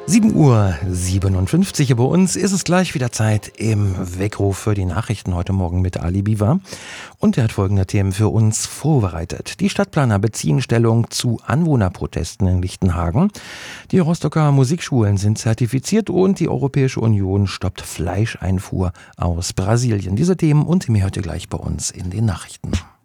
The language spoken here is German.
7:57 Uhr bei uns ist es gleich wieder Zeit im Weckruf für die Nachrichten heute Morgen mit Ali Biwa. Und er hat folgende Themen für uns vorbereitet. Die Stadtplaner beziehen Stellung zu Anwohnerprotesten in Lichtenhagen. Die Rostocker Musikschulen sind zertifiziert und die Europäische Union stoppt Fleischeinfuhr aus Brasilien. Diese Themen und mehr heute gleich bei uns in den Nachrichten.